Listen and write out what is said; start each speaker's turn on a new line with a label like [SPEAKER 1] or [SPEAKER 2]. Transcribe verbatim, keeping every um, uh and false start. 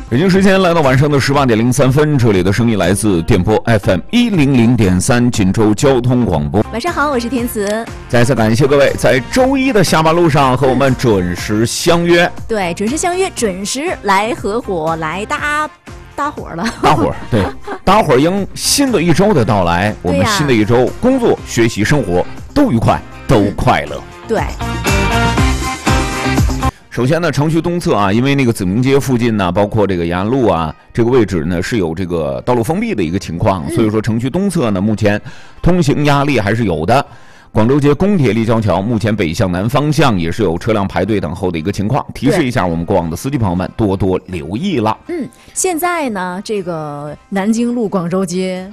[SPEAKER 1] 北京时间来到晚上的十八点零三分，这里的声音来自电波 F M 一零零点三锦州交通广播。
[SPEAKER 2] 晚上好，我是天慈。
[SPEAKER 1] 再次感谢各位在周一的下班路上和我们准时相约。
[SPEAKER 2] 对，准时相约，准时来合伙，来搭搭伙了。
[SPEAKER 1] 搭伙，对，搭伙迎新的一周的到来。我们新的一周，工作、学习、生活都愉快，都快乐。
[SPEAKER 2] 嗯、对。
[SPEAKER 1] 首先呢，城区东侧啊，因为那个子明街附近呢，包括这个延安路啊，这个位置呢是有这个道路封闭的一个情况，所以说城区东侧呢，目前通行压力还是有的。广州街工铁立交桥目前北向南方向也是有车辆排队等候的一个情况，提示一下我们过往的司机朋友们多多留意了。
[SPEAKER 2] 嗯，现在呢，这个南京路广州街